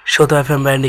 श्रोता FM band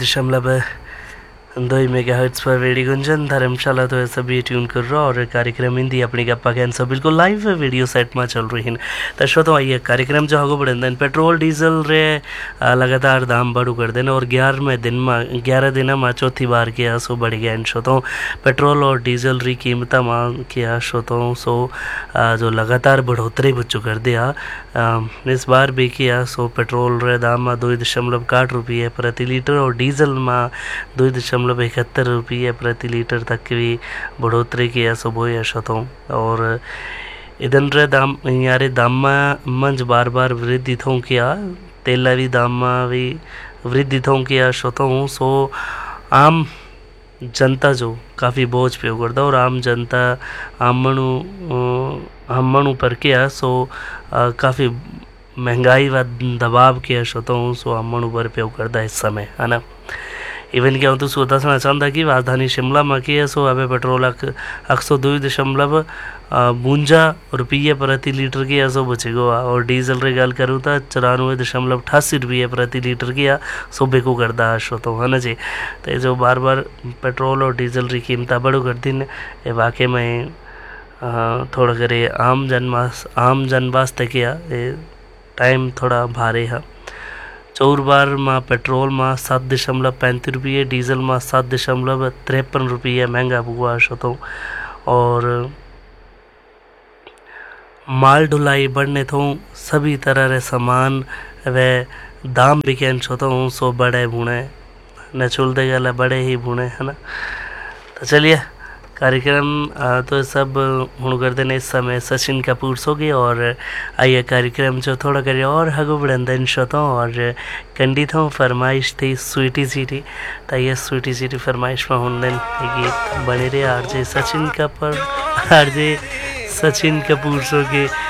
91.2 megahertz पर radio Gunjan धर्मशाला तो सभी ट्यून कर रहा और कार्यक्रम हिंदी अपनी गप्पा कैंसर बिल्कुल लाइव वीडियो सेट में चल रही हैं। तो श्रोता आइए कार्यक्रम जो होगा बढ़े दिन पेट्रोल डीजल रे लगातार दाम बढ़ू कर देना और 11 दिन में चौथी बार किया सो बढ़ गया इन श्रोतों पेट्रोल और डीजल री कीमत में किया श्रोतों सो जो लगातार बढ़ोतरी बुच्चू कर दिया इस बार भी किया सो पेट्रोल रे दाम में 2.8 रुपये प्रति लीटर और डीजल में 2.71 रुपये प्रति लीटर तक की बढ़ोतरी किया सो बोया श्रोतों और इधन रे दाम यारे दाम मंज बार बार वृद्धि थों किया तेलावी दाम में भी वृद्धि थों किया श्रोतों सो आम जनता जो काफ़ी बोझ पे करता और आम जनता आमणु पर किया सो काफ़ी महंगाई व दबाव किया श्रोतों सो आमणु पर पे करता इस समय है ना। इवन क्या तो सोता सुना चाहता कि राजधानी शिमला में किया सो अब पेट्रोल 102.52 रुपये प्रति लीटर किया सो बचेगो और डीजल रे गल करूँ तो 94.88 रुपये प्रति लीटर किया सो बेको करता श्रोतों है ना जी। तो जो बार बार पेट्रोल और डीजल री कीमत बढ़ो कर दी ये वाकई में थोड़ा करे आम जन वास्ते किया टाइम थोड़ा भारे है। चौर बार में पेट्रोल में 7.35 रुपये डीजल में 7.53 रुपये महंगा हुआ श्रोतों और माल ढुलाई बढ़ने तो सभी तरह रे सामान वे दाम बिकेन श्रोतों सो बड़े बुने न चुलते गला बड़े ही बुने है ना। तो चलिए कार्यक्रम तो सब हूँ करते ने इस समय सचिन कपूर सो गए और आइए कार्यक्रम जो थोड़ा करे और हगो बढ़न श्रोतों और कंडी थो फरमाइश थी स्वीटी सीटी तो ये स्वीटी सीटी फरमाइश में हूँ दिन गीत बने रहे आरजे सचिन कपूर सो के